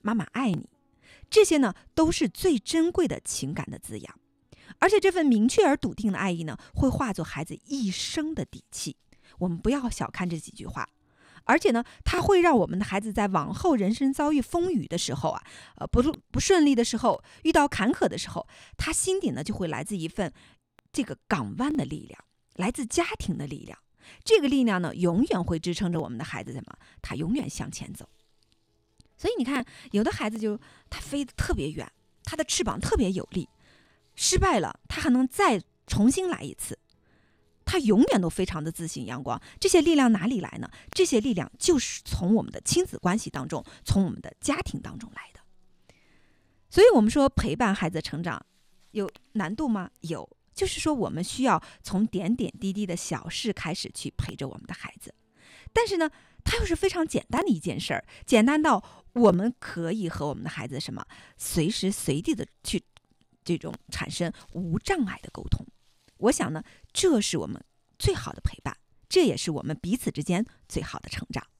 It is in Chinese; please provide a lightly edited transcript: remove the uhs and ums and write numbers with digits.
妈妈爱你，这些呢都是最珍贵的情感的滋养。而且这份明确而笃定的爱意呢，会化作孩子一生的底气。我们不要小看这几句话，而且呢，它会让我们的孩子在往后人生遭遇风雨的时候啊，不顺利的时候，遇到坎坷的时候，他心底呢就会来自一份这个港湾的力量，来自家庭的力量。这个力量呢，永远会支撑着我们的孩子他永远向前走。所以你看，有的孩子他飞得特别远，他的翅膀特别有力，失败了，他还能再重新来一次。他永远都非常的自信阳光。这些力量哪里来呢？这些力量就是从我们的亲子关系当中，从我们的家庭当中来的。所以我们说陪伴孩子成长有难度吗？有，就是说我们需要从点点滴滴的小事开始去陪着我们的孩子。但是呢，它又是非常简单的一件事儿，简单到我们可以和我们的孩子随时随地的去这种产生无障碍的沟通。我想呢，这是我们最好的陪伴，这也是我们彼此之间最好的成长。